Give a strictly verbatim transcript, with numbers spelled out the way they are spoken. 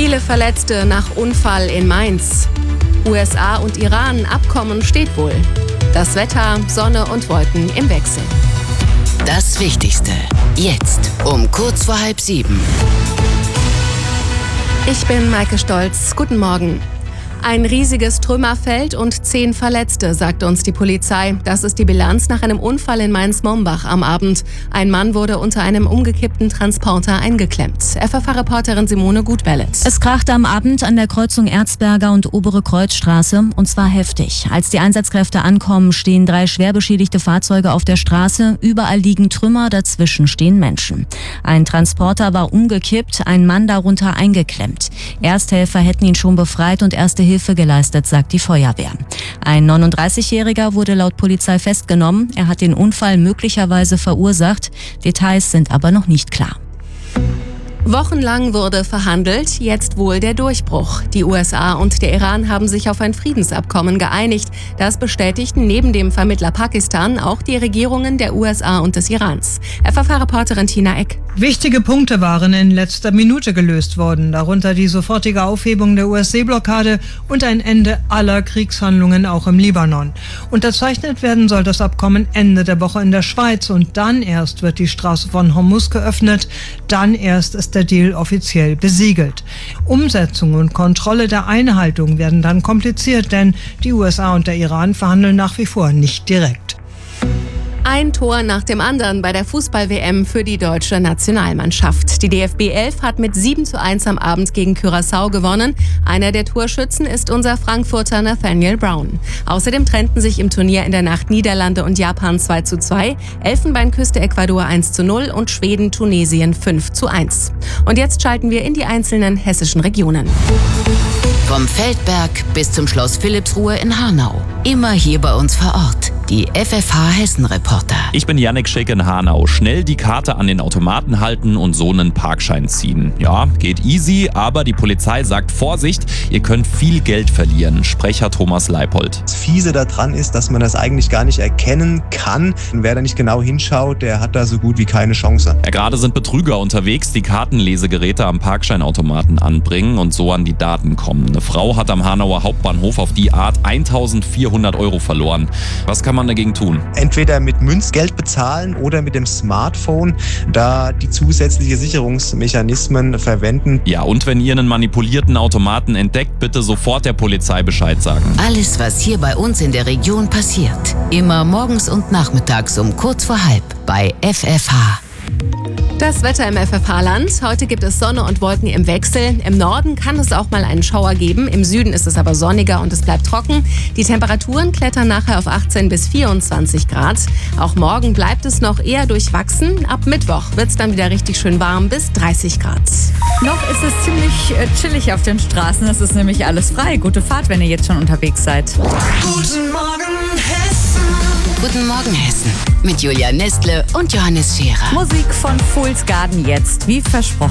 Viele Verletzte nach Unfall in Mainz. U S A und Iran, Abkommen steht wohl. Das Wetter, Sonne und Wolken im Wechsel. Das Wichtigste, jetzt um kurz vor halb sieben. Ich bin Maike Stolz. Guten Morgen. Ein riesiges Trümmerfeld und zehn Verletzte, sagt uns die Polizei. Das ist die Bilanz nach einem Unfall in Mainz-Mombach am Abend. Ein Mann wurde unter einem umgekippten Transporter eingeklemmt. F F H-Reporterin Simone Gutbellet. Es krachte am Abend an der Kreuzung Erzberger und Obere Kreuzstraße, und zwar heftig. Als die Einsatzkräfte ankommen, stehen drei schwer beschädigte Fahrzeuge auf der Straße. Überall liegen Trümmer, dazwischen stehen Menschen. Ein Transporter war umgekippt, ein Mann darunter eingeklemmt. Ersthelfer hätten ihn schon befreit und erste Hilfe geleistet, sagt die Feuerwehr. Ein neununddreißigjähriger wurde laut Polizei festgenommen. Er hat den Unfall möglicherweise verursacht. Details sind aber noch nicht klar. Wochenlang wurde verhandelt, jetzt wohl der Durchbruch. Die U S A und der Iran haben sich auf ein Friedensabkommen geeinigt. Das bestätigten neben dem Vermittler Pakistan auch die Regierungen der U S A und des Irans. F F H-Reporterin Tina Eck. Wichtige Punkte waren in letzter Minute gelöst worden, darunter die sofortige Aufhebung der U S-Seeblockade und ein Ende aller Kriegshandlungen auch im Libanon. Unterzeichnet werden soll das Abkommen Ende der Woche in der Schweiz und dann erst wird die Straße von Hormuz geöffnet, dann erst ist der Deal offiziell besiegelt. Umsetzung und Kontrolle der Einhaltung werden dann kompliziert, denn die U S A und der Iran verhandeln nach wie vor nicht direkt. Ein Tor nach dem anderen bei der Fußball-W M für die deutsche Nationalmannschaft. Die D F B elf hat mit sieben zu eins am Abend gegen Curaçao gewonnen. Einer der Torschützen ist unser Frankfurter Nathaniel Brown. Außerdem trennten sich im Turnier in der Nacht Niederlande und Japan zwei zu zwei, Elfenbeinküste Ecuador eins zu null und Schweden Tunesien fünf zu eins. Und jetzt schalten wir in die einzelnen hessischen Regionen. Vom Feldberg bis zum Schloss Philippsruhe in Hanau. Immer hier bei uns vor Ort. Die F F H-Hessen-Reporter. Ich bin Yannick Schick in Hanau. Schnell die Karte an den Automaten halten und so einen Parkschein ziehen. Ja, geht easy, aber die Polizei sagt Vorsicht, ihr könnt viel Geld verlieren. Sprecher Thomas Leipold. Das Fiese daran ist, dass man das eigentlich gar nicht erkennen kann. Und wer da nicht genau hinschaut, der hat da so gut wie keine Chance. Ja, gerade sind Betrüger unterwegs, die Kartenlesegeräte am Parkscheinautomaten anbringen und so an die Daten kommen. Eine Frau hat am Hanauer Hauptbahnhof auf die Art eintausendvierhundert Euro verloren. Was kann man dagegen tun? Entweder mit Münzgeld bezahlen oder mit dem Smartphone, da die zusätzliche Sicherungsmechanismen verwenden. Ja, und wenn ihr einen manipulierten Automaten entdeckt, bitte sofort der Polizei Bescheid sagen. Alles, was hier bei uns in der Region passiert. Immer morgens und nachmittags um kurz vor halb bei F F H. Das Wetter im F F H-Land. Heute gibt es Sonne und Wolken im Wechsel. Im Norden kann es auch mal einen Schauer geben. Im Süden ist es aber sonniger und es bleibt trocken. Die Temperaturen klettern nachher auf achtzehn bis vierundzwanzig Grad. Auch morgen bleibt es noch eher durchwachsen. Ab Mittwoch wird es dann wieder richtig schön warm bis dreißig Grad. Noch ist es ziemlich äh, chillig auf den Straßen. Es ist nämlich alles frei. Gute Fahrt, wenn ihr jetzt schon unterwegs seid. Guten Morgen, Hessen. Guten Morgen, Hessen. Mit Julia Nestle und Johannes Scherer. Musik von Fool's Garden jetzt, wie versprochen.